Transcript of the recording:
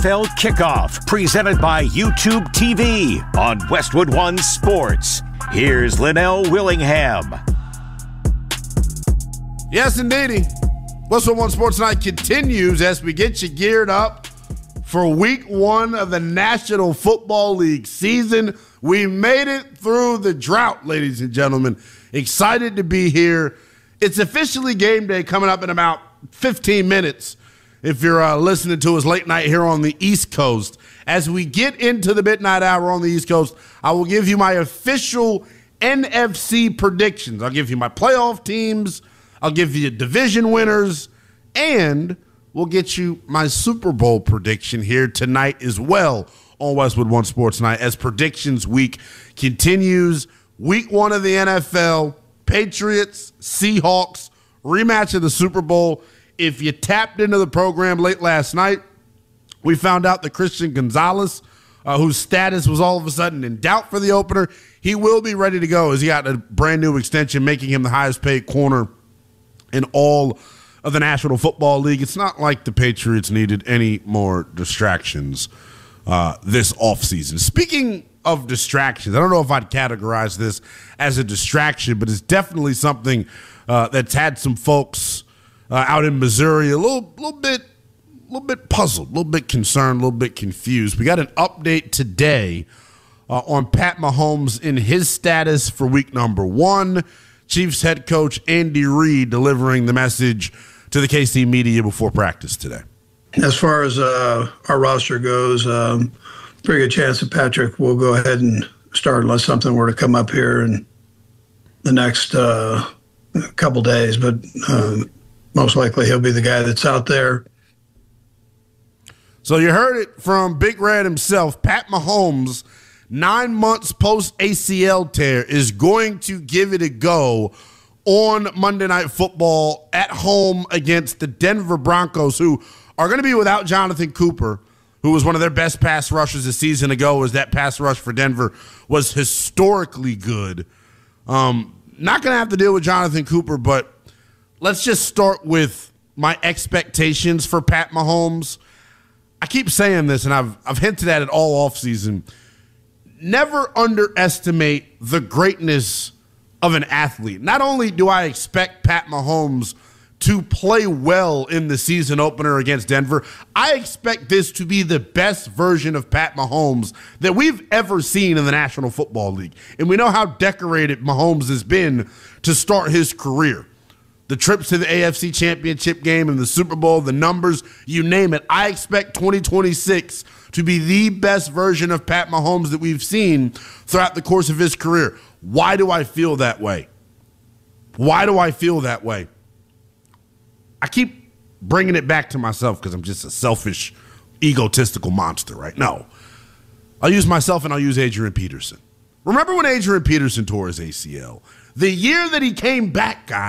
NFL Kickoff, presented by YouTube TV on Westwood One Sports. Here's Linnell Willingham. Yes, indeedy. Westwood One Sports Night continues as we get you geared up for week one of the National Football League season. We made it through the drought, ladies and gentlemen. Excited to be here. It's officially game day coming up in about 15 minutes if you're listening to us late night here on the East Coast. As we get into the midnight hour on the East Coast, I will give you my official NFC predictions. I'll give you my playoff teams. I'll give you division winners. And we'll get you my Super Bowl prediction here tonight as well on Westwood One Sports Night as predictions week continues. Week one of the NFL, Patriots, Seahawks, rematch of the Super Bowl. If you tapped into the program late last night, we found out that Christian Gonzalez, whose status was all of a sudden in doubt for the opener, he will be ready to go as he got a brand new extension, making him the highest paid corner in all of the National Football League. It's not like the Patriots needed any more distractions this offseason. Speaking of distractions, I don't know if I'd categorize this as a distraction, but it's definitely something that's had some folks out in Missouri a little bit puzzled, a little bit concerned, a little bit confused. We got an update today on Pat Mahomes in his status for week number one. Chiefs head coach Andy Reid delivering the message to the KC media before practice today. As far as our roster goes, pretty good chance that Patrick will go ahead and start unless something were to come up here in the next couple days. But most likely he'll be the guy that's out there. So you heard it from Big Red himself. Pat Mahomes, 9 months post ACL tear, is going to give it a go on Monday Night Football at home against the Denver Broncos, who are going to be without Jonathan Cooper, who was one of their best pass rushers a season ago, as that pass rush for Denver was historically good. Not going to have to deal with Jonathan Cooper, but let's just start with my expectations for Pat Mahomes. I keep saying this, and I've hinted at it all offseason. Never underestimate the greatness of an athlete. Not only do I expect Pat Mahomes to play well in the season opener against Denver, I expect this to be the best version of Pat Mahomes that we've ever seen in the National Football League. And we know how decorated Mahomes has been to start his career. The trips to the AFC Championship game and the Super Bowl, the numbers, you name it. I expect 2026 to be the best version of Pat Mahomes that we've seen throughout the course of his career. Why do I feel that way? Why do I feel that way? I keep bringing it back to myself because I'm just a selfish, egotistical monster, right? No. I'll use myself and I'll use Adrian Peterson. Remember when Adrian Peterson tore his ACL? The year that he came back, guys,